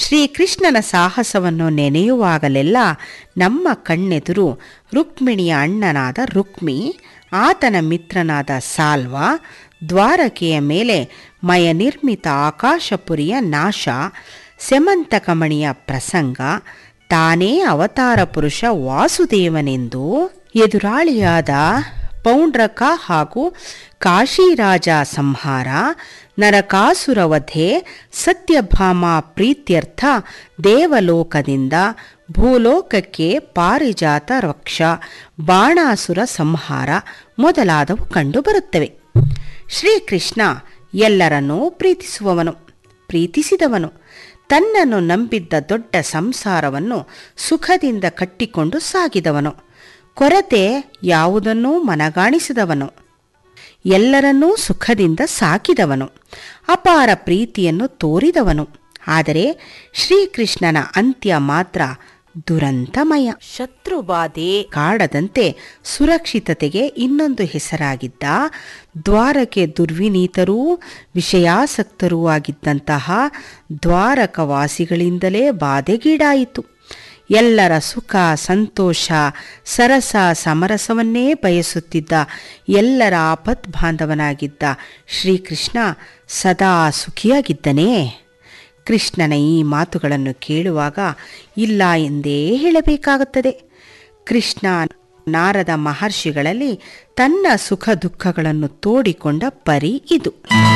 ಶ್ರೀಕೃಷ್ಣನ ಸಾಹಸವನ್ನು ನೆನೆಯುವಾಗಲೆಲ್ಲ ನಮ್ಮ ಕಣ್ಣೆದುರು ರುಕ್ಮಿಣಿಯ ಅಣ್ಣನಾದ ರುಕ್ಮಿ, ಆತನ ಮಿತ್ರನಾದ ಸಾಲ್ವ, ದ್ವಾರಕೆಯ ಮೇಲೆ ಮಯನಿರ್ಮಿತ ಆಕಾಶಪುರಿಯ ನಾಶ, ಸೆಮಂತಕಮಣಿಯ ಪ್ರಸಂಗ, ತಾನೇ ಅವತಾರ ಪುರುಷ ವಾಸುದೇವನೆಂದು, ಎದುರಾಳಿಯಾದ ಪೌಂಡ್ರಕ ಹಾಗೂ ಕಾಶಿರಾಜ ಸಂಹಾರ, ನರಕಾಸುರ ವಧೆ, ಸತ್ಯಭಾಮ ಪ್ರೀತ್ಯರ್ಥ ದೇವಲೋಕದಿಂದ ಭೂಲೋಕಕ್ಕೆ ಪಾರಿಜಾತ ವೃಕ್ಷ, ಬಾಣಾಸುರ ಸಂಹಾರ ಮೊದಲಾದವು ಕಂಡುಬರುತ್ತವೆ. ಶ್ರೀಕೃಷ್ಣ ಎಲ್ಲರನ್ನೂ ಪ್ರೀತಿಸಿದವನು. ತನ್ನನ್ನು ನಂಬಿದ್ದ ದೊಡ್ಡ ಸಂಸಾರವನ್ನು ಸುಖದಿಂದ ಕಟ್ಟಿಕೊಂಡು ಸಾಗಿದವನು. ಕೊರತೆ ಯಾವುದನ್ನೂ ಮನಗಾಣಿಸಿದವನು. ಎಲ್ಲರನ್ನೂ ಸುಖದಿಂದ ಸಾಕಿದವನು. ಅಪಾರ ಪ್ರೀತಿಯನ್ನು ತೋರಿದವನು. ಆದರೆ ಶ್ರೀಕೃಷ್ಣನ ಅಂತ್ಯ ಮಾತ್ರ ದುರಂತಮಯ. ಶತ್ರುಬಾಧೆ ಕಾಡದಂತೆ ಸುರಕ್ಷಿತತೆಗೆ ಇನ್ನೊಂದು ಹೆಸರಾಗಿದ್ದ, ದ್ವಾರಕೆ ದುರ್ವಿನೀತರೂ ವಿಷಯಾಸಕ್ತರೂ ಆಗಿದ್ದಂತಹ ದ್ವಾರಕವಾಸಿಗಳಿಂದಲೇ ಬಾಧೆಗೀಡಾಯಿತು. ಎಲ್ಲರ ಸುಖ ಸಂತೋಷ ಸರಸ ಸಮರಸವನ್ನೇ ಬಯಸುತ್ತಿದ್ದ, ಎಲ್ಲರ ಆಪದ್ಬಾಂಧವನಾಗಿದ್ದ ಶ್ರೀಕೃಷ್ಣ ಸದಾ ಸುಖಿಯಾಗಿದ್ದನೇ? ಕೃಷ್ಣನ ಈ ಮಾತುಗಳನ್ನು ಕೇಳುವಾಗ ಇಲ್ಲ ಎಂದೇ ಹೇಳಬೇಕಾಗುತ್ತದೆ. ಕೃಷ್ಣ ನಾರದ ಮಹರ್ಷಿಗಳಲ್ಲಿ ತನ್ನ ಸುಖ ದುಃಖಗಳನ್ನು ತೋಡಿಕೊಂಡ ಪರಿ ಇದು.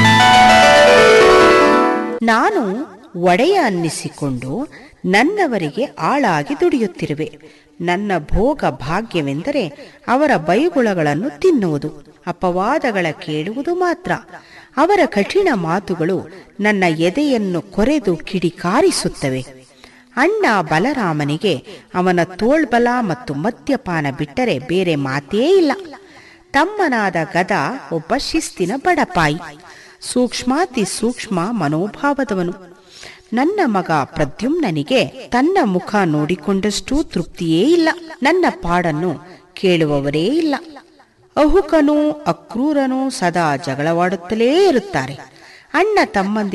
ನಾನು ಒಡೆಯ ಅನ್ನಿಸಿಕೊಂಡು ನನ್ನವರಿಗೆ ಆಳಾಗಿ ದುಡಿಯುತ್ತಿರುವೆ. ನನ್ನ ಭೋಗ ಭಾಗ್ಯವೆಂದರೆ ಅವರ ಬೈಗುಳಗಳನ್ನು ತಿನ್ನುವುದು, ಅಪವಾದಗಳ ಕೇಳುವುದು ಮಾತ್ರ. ಅವರ ಕಠಿಣ ಮಾತುಗಳು ನನ್ನ ಎದೆಯನ್ನು ಕೊರೆದು ಕಿಡಿಕಾರಿಸುತ್ತವೆ. ಅಣ್ಣ ಬಲರಾಮನಿಗೆ ಅವನ ತೋಳ್ಬಲ ಮತ್ತು ಮದ್ಯಪಾನ ಬಿಟ್ಟರೆ ಬೇರೆ ಮಾತೇ ಇಲ್ಲ. ತಮ್ಮನಾದ ಗದ ಒಬ್ಬ ಶಿಸ್ತಿನ ಬಡಪಾಯಿ, ಸೂಕ್ಷ್ಮಾತಿ ಸೂಕ್ಷ್ಮ ಮನೋಭಾವದವನು. ನನ್ನ ಮಗ ಪ್ರದ್ಯುಮ್ನನಿಗೆ ತನ್ನ ಮುಖ ನೋಡಿಕೊಂಡಷ್ಟೂ ತೃಪ್ತಿಯೇ ಇಲ್ಲ. ನನ್ನ ಪಾಡನ್ನು ಕೇಳುವವರೇ ಇಲ್ಲ. ಅಹುಕನೂ ಅಕ್ರೂರನೂ ಸದಾ ಜಗಳವಾಡುತ್ತಲೇ ಇರುತ್ತಾರೆ. ಅಣ್ಣ ತಮ್ಮಂದಿರ